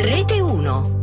Rete 1.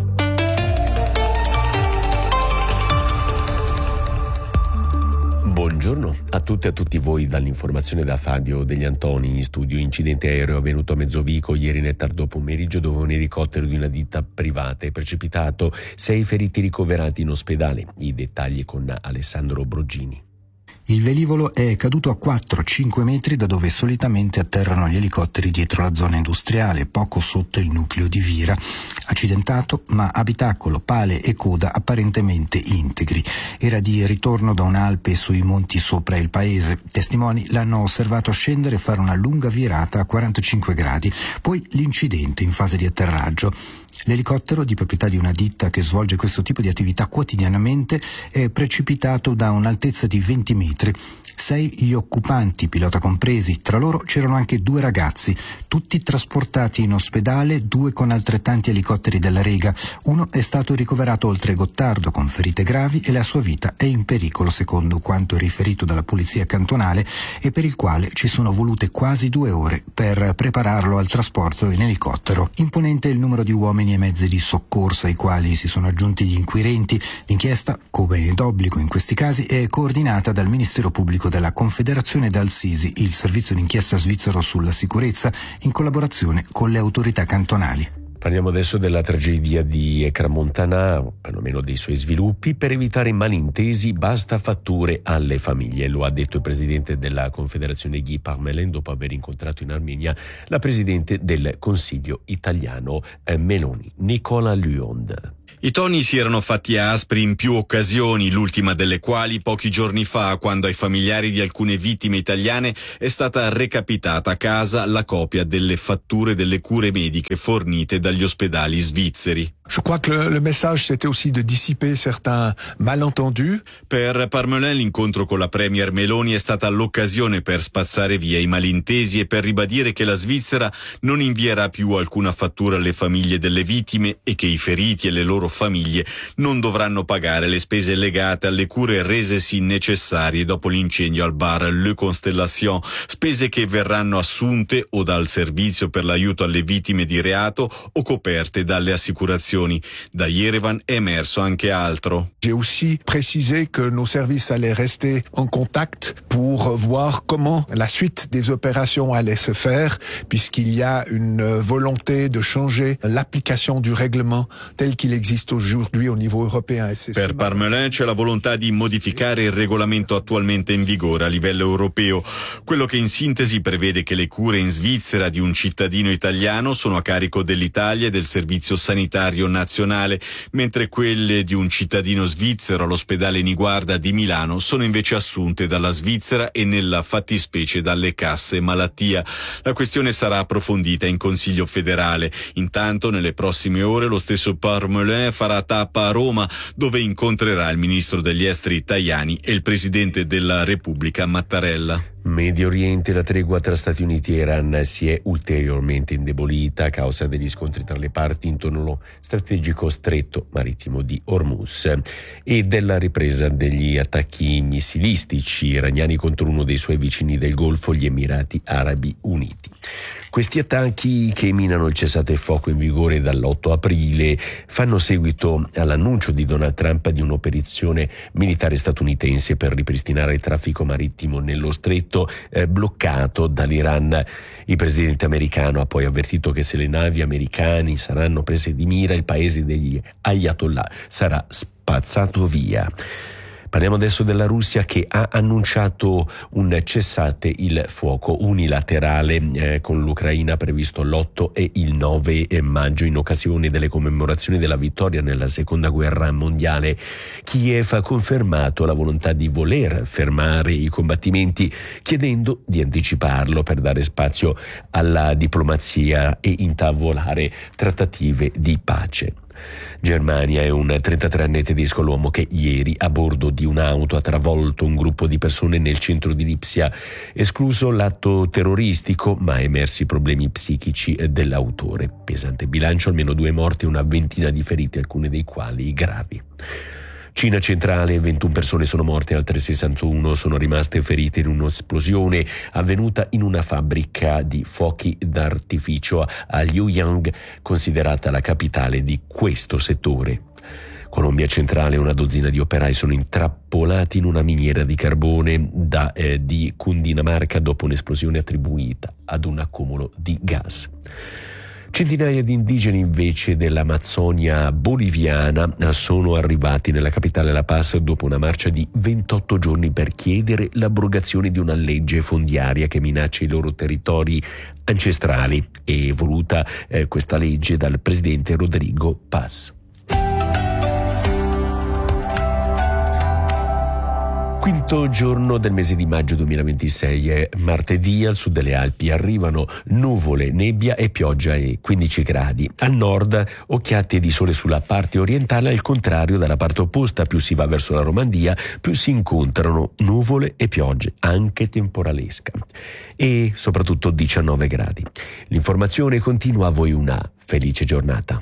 Buongiorno a tutte e a tutti voi dall'informazione da Fabio Degli Antoni in studio. Incidente aereo avvenuto a Mezzovico ieri nel tardo pomeriggio dove un elicottero di una ditta privata è precipitato, 6 feriti ricoverati in ospedale. I dettagli con Alessandro Broggini. Il velivolo è caduto a 4-5 metri da dove solitamente atterrano gli elicotteri dietro la zona industriale, poco sotto il nucleo di Vira. Accidentato, ma abitacolo, pale e coda apparentemente integri. Era di ritorno da un'Alpe sui monti sopra il paese. Testimoni l'hanno osservato scendere e fare una lunga virata a 45 gradi. Poi l'incidente in fase di atterraggio. L'elicottero, di proprietà di una ditta che svolge questo tipo di attività quotidianamente, è precipitato da un'altezza di 20 metri. 6 gli occupanti, pilota compresi. Tra loro c'erano anche 2 ragazzi, tutti trasportati in ospedale, 2 con altrettanti elicotteri della Rega. Uno è stato ricoverato oltre Gottardo con ferite gravi e la sua vita è in pericolo, secondo quanto riferito dalla polizia cantonale, e per il quale ci sono volute quasi 2 ore per prepararlo al trasporto in elicottero. Imponente il numero di uomini e mezzi di soccorso ai quali si sono aggiunti gli inquirenti. L'inchiesta, come è d'obbligo in questi casi, è coordinata dal Ministero Pubblico della Confederazione e dal SISI, il servizio d'inchiesta svizzero sulla sicurezza, in collaborazione con le autorità cantonali. Parliamo adesso della tragedia di Ecramontana, o perlomeno dei suoi sviluppi. Per evitare malintesi basta fatture alle famiglie, lo ha detto il presidente della Confederazione Guy Parmelin dopo aver incontrato in Armenia la presidente del Consiglio italiano Meloni, Nicola Luond. I toni si erano fatti aspri in più occasioni, l'ultima delle quali pochi giorni fa, quando ai familiari di alcune vittime italiane è stata recapitata a casa la copia delle fatture delle cure mediche fornite dagli ospedali svizzeri. Je crois que le message c'était aussi de dissiper certains malentendus. Per Parmelin l'incontro con la premier Meloni è stata l'occasione per spazzare via i malintesi e per ribadire che la Svizzera non invierà più alcuna fattura alle famiglie delle vittime e che i feriti e le loro famiglie non dovranno pagare le spese legate alle cure resesi necessarie dopo l'incendio al bar Le Constellation, spese che verranno assunte o dal servizio per l'aiuto alle vittime di reato o coperte dalle assicurazioni. Da Yerevan è emerso anche altro. J'ai aussi précisé que nos services allaient rester en contact pour voir comment la suite des opérations allait se faire, puisqu'il y a une volonté de changer l'application du règlement tel qu'il existe aujourd'hui au niveau européen. Per Parmelin c'è la volontà di modificare il regolamento attualmente in vigore a livello europeo, quello che in sintesi prevede che le cure in Svizzera di un cittadino italiano sono a carico dell'Italia e del servizio sanitario nazionale, mentre quelle di un cittadino svizzero all'ospedale Niguarda di Milano sono invece assunte dalla Svizzera e nella fattispecie dalle casse malattia. La questione sarà approfondita in Consiglio federale. Intanto nelle prossime ore lo stesso Parmelin farà tappa a Roma, dove incontrerà il ministro degli esteri Tajani e il presidente della Repubblica Mattarella. Medio Oriente, la tregua tra Stati Uniti e Iran si è ulteriormente indebolita a causa degli scontri tra le parti intorno allo strategico stretto marittimo di Hormuz e della ripresa degli attacchi missilistici iraniani contro uno dei suoi vicini del Golfo, gli Emirati Arabi Uniti. Questi attacchi, che minano il cessate il fuoco in vigore dall'8 aprile, fanno seguito all'annuncio di Donald Trump di un'operazione militare statunitense per ripristinare il traffico marittimo nello stretto bloccato dall'Iran. Il presidente americano ha poi avvertito che se le navi americane saranno prese di mira, il paese degli Ayatollah sarà spazzato via. Parliamo adesso della Russia, che ha annunciato un cessate il fuoco unilaterale con l'Ucraina previsto l'8 e il 9 maggio in occasione delle commemorazioni della vittoria nella seconda guerra mondiale. Kiev ha confermato la volontà di voler fermare i combattimenti, chiedendo di anticiparlo per dare spazio alla diplomazia e intavolare trattative di pace. Germania è un 33enne tedesco l'uomo che ieri a bordo di un'auto ha travolto un gruppo di persone nel centro di Lipsia, escluso l'atto terroristico ma emersi problemi psichici dell'autore. Pesante bilancio, almeno 2 morti e una ventina di feriti, alcune dei quali gravi. Cina centrale, 21 persone sono morte, altre 61 sono rimaste ferite in un'esplosione avvenuta in una fabbrica di fuochi d'artificio a Luoyang, considerata la capitale di questo settore. Colombia centrale, una dozzina di operai sono intrappolati in una miniera di carbone di Cundinamarca dopo un'esplosione attribuita ad un accumulo di gas. Centinaia di indigeni invece dell'Amazzonia boliviana sono arrivati nella capitale La Paz dopo una marcia di 28 giorni per chiedere l'abrogazione di una legge fondiaria che minaccia i loro territori ancestrali e voluta questa legge dal presidente Rodrigo Paz. Quinto giorno del mese di maggio 2026 è martedì. Al sud delle Alpi arrivano nuvole, nebbia e pioggia e 15 gradi. Al nord occhiate di sole sulla parte orientale, al contrario dalla parte opposta, più si va verso la Romandia più si incontrano nuvole e piogge, anche temporalesca. E soprattutto 19 gradi. L'informazione continua, a voi una felice giornata.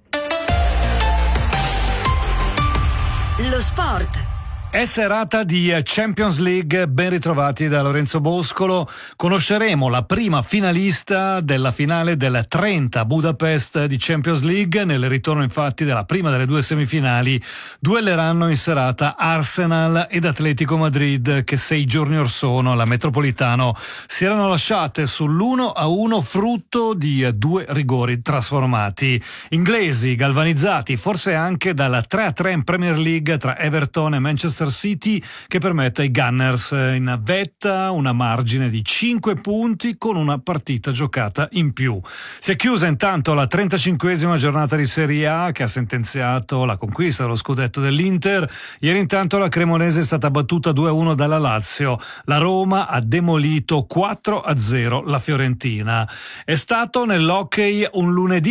Lo sport. È serata di Champions League, ben ritrovati da Lorenzo Boscolo. Conosceremo la prima finalista della finale del 30 Budapest di Champions League. Nel ritorno infatti della prima delle due semifinali duelleranno in serata Arsenal ed Atletico Madrid, che 6 giorni or sono alla Metropolitano si erano lasciate sull'1-1 frutto di 2 rigori trasformati. Inglesi galvanizzati forse anche dal 3-3 in Premier League tra Everton e Manchester City, che permette ai Gunners in vetta una margine di 5 punti con una partita giocata in più. Si è chiusa intanto la 35esima giornata di Serie A, che ha sentenziato la conquista dello scudetto dell'Inter. Ieri intanto la cremonese è stata battuta 2-1 dalla Lazio. La Roma ha demolito 4-0 la Fiorentina. È stato nell'hockey un lunedì